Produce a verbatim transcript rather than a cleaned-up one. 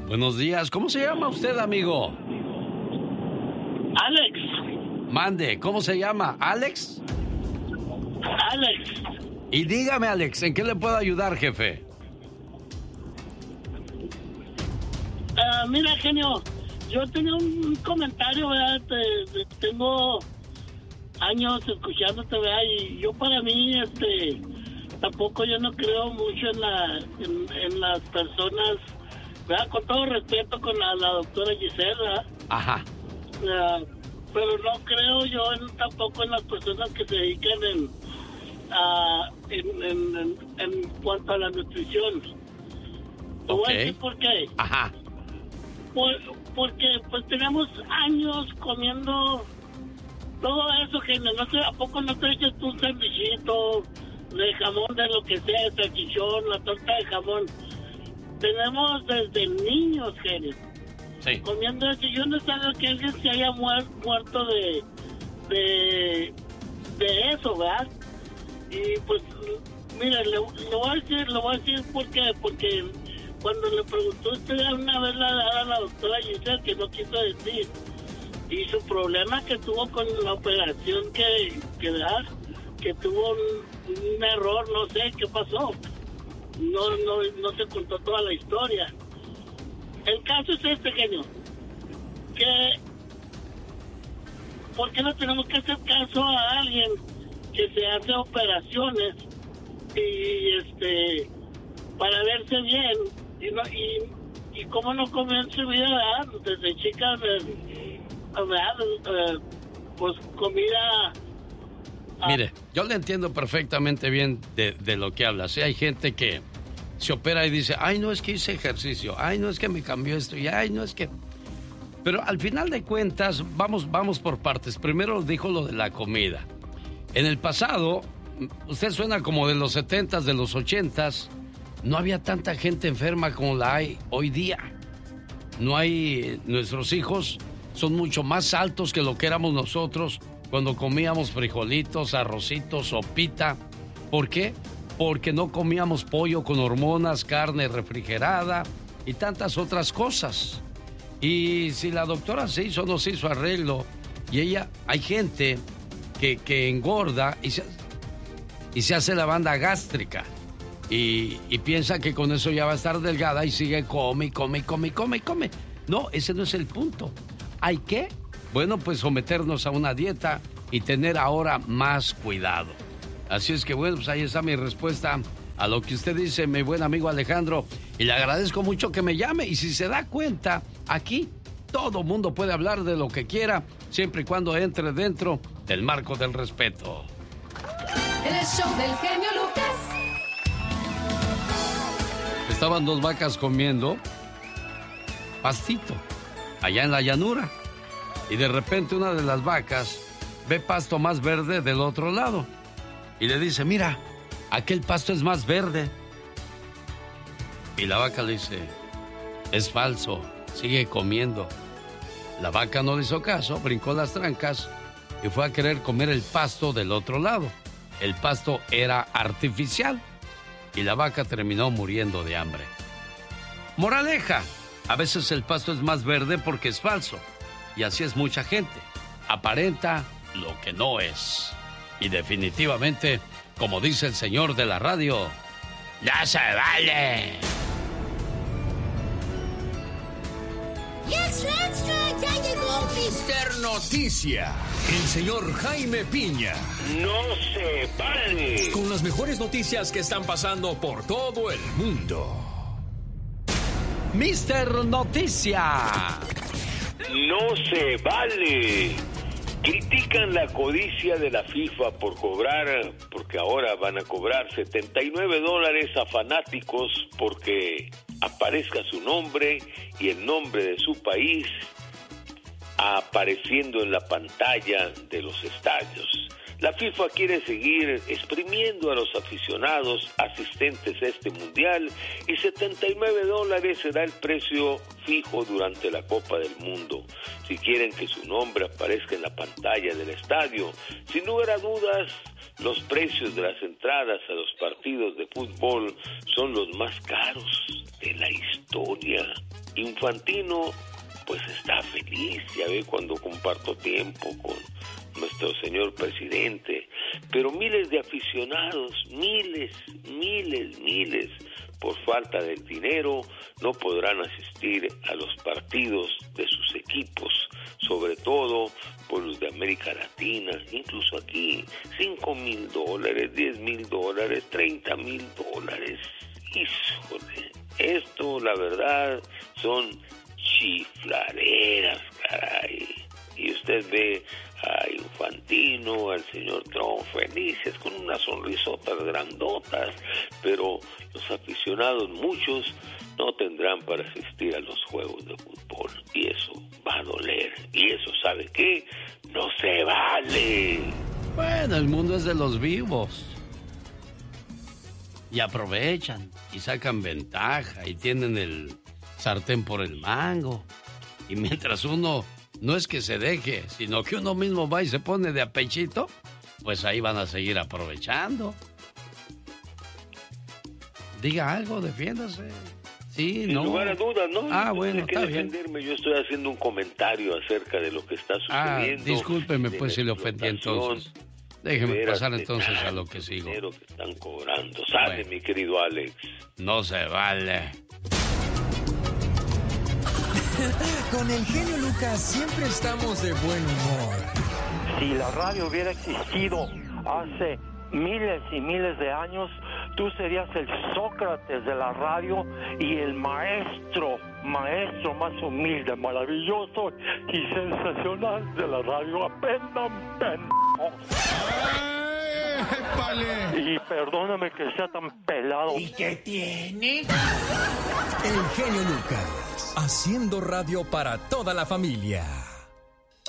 Buenos días. ¿Cómo se llama usted, amigo? Alex. Mande, ¿cómo se llama? ¿Alex? Alex. Y dígame, Alex, ¿en qué le puedo ayudar, jefe? Uh, mira, genio, yo tenía un comentario, ¿verdad? Te, te, tengo años escuchándote, ¿verdad? Y yo para mí, este, tampoco yo no creo mucho en, la, en, en las personas, ¿verdad? Con todo respeto con la, la doctora Gisela. Ajá. Uh, pero no creo yo en, tampoco en las personas que se dedican en, uh, en, en, en, en cuanto a la nutrición. Te voy a decir por qué. Ajá. Por, porque pues tenemos años comiendo todo eso, que no sé, ¿a poco no te echas tú un sandwichito de jamón, de lo que sea, el salchichón, la torta de jamón? Tenemos desde niños, genio, sí, comiendo eso. Yo no sé que alguien se haya muer, muerto de, de de eso, ¿verdad? Y pues, mira, le, le voy a decir, le voy a decir por qué, porque cuando le preguntó usted una vez la, a la doctora Giselle, que no quiso decir, y su problema que tuvo con la operación que, que, da, que tuvo un, un error, no sé qué pasó, no, no, no se contó toda la historia. El caso es este, genio, que ¿por qué no tenemos que hacer caso a alguien que se hace operaciones y este para verse bien? Y, no, y, y cómo no comer en su vida, ¿verdad? Desde chica, ¿verdad? Eh, pues comida... Ah. Mire, yo le entiendo perfectamente bien de, de lo que habla. Sí, hay gente que se opera y dice, ay, no es que hice ejercicio, ay, no es que me cambió esto, y ay, no es que... Pero al final de cuentas, vamos, vamos por partes. Primero dijo lo de la comida. En el pasado, usted suena como de los setentas, de los ochentas... No había tanta gente enferma como la hay hoy día. No hay... Nuestros hijos son mucho más altos que lo que éramos nosotros cuando comíamos frijolitos, arrocitos, sopita. ¿Por qué? Porque no comíamos pollo con hormonas, carne refrigerada y tantas otras cosas. Y si la doctora se hizo o no se hizo arreglo, y ella... Hay gente que, que engorda y se, y se hace la banda gástrica. Y, y piensa que con eso ya va a estar delgada y sigue come, y come, y come, y come, y come. No, ese no es el punto. ¿Hay qué? Bueno, pues someternos a una dieta y tener ahora más cuidado. Así es que bueno, pues ahí está mi respuesta a lo que usted dice, mi buen amigo Alejandro. Y le agradezco mucho que me llame. Y si se da cuenta, aquí todo mundo puede hablar de lo que quiera, siempre y cuando entre dentro del marco del respeto. El show del genio Lucas. Estaban dos vacas comiendo pastito allá en la llanura y de repente una de las vacas ve pasto más verde del otro lado y le dice, mira, aquel pasto es más verde. Y la vaca le dice, es falso, sigue comiendo. La vaca no le hizo caso, brincó las trancas y fue a querer comer el pasto del otro lado. El pasto era artificial. Y la vaca terminó muriendo de hambre. Moraleja, a veces el pasto es más verde porque es falso. Y así es mucha gente. Aparenta lo que no es. Y definitivamente, como dice el señor de la radio, ¡ya se vale! ¡Extra, extra! ¡Ya llegó mister Noticia! El señor Jaime Piña. ¡No se vale! Con las mejores noticias que están pasando por todo el mundo. mister Noticia. ¡No se vale! Critican la codicia de la FIFA por cobrar, porque ahora van a cobrar setenta y nueve dólares a fanáticos porque aparezca su nombre y el nombre de su país apareciendo en la pantalla de los estadios. La FIFA quiere seguir exprimiendo a los aficionados asistentes a este mundial y setenta y nueve dólares será el precio fijo durante la Copa del Mundo. Si quieren que su nombre aparezca en la pantalla del estadio, sin lugar a dudas, los precios de las entradas a los partidos de fútbol son los más caros de la historia. Infantino pues está feliz, ya ve, cuando comparto tiempo con nuestro señor presidente, pero miles de aficionados, miles, miles, miles, por falta del dinero, no podrán asistir a los partidos de sus equipos, sobre todo por los de América Latina, incluso aquí, cinco mil dólares, diez mil dólares, treinta mil dólares. Híjole, esto la verdad son chifladeras, caray. Y usted ve a Infantino, al señor Trump felices, con unas sonrisotas grandotas, pero los aficionados, muchos, no tendrán para asistir a los juegos de fútbol, y eso va a doler, y eso, ¿sabe qué? No se vale. Bueno, el mundo es de los vivos. Y aprovechan, y sacan ventaja, y tienen el sartén por el mango. Y mientras uno no es que se deje, sino que uno mismo va y se pone de apechito, pues ahí van a seguir aprovechando. Diga algo, defiéndase. Sí, Sin no. lugar a dudas, ¿no? Ah, bueno, hay que está bien. defenderme. Yo estoy haciendo un comentario acerca de lo que está sucediendo. Ah, discúlpeme, de pues, si la le ofendí explotación. entonces. Déjeme De veras, pasar de entonces a tanto lo que sigo. dinero que están cobrando. Sale, Bueno. mi querido Alex. No se vale. Con el genio Lucas siempre estamos de buen humor. Si la radio hubiera existido hace miles y miles de años, tú serías el Sócrates de la radio y el maestro, maestro más humilde, maravilloso y sensacional de la radio. Aprendan, pendejos. Y perdóname que sea tan pelado. ¿Y qué tiene? El genio Lucas, haciendo radio para toda la familia.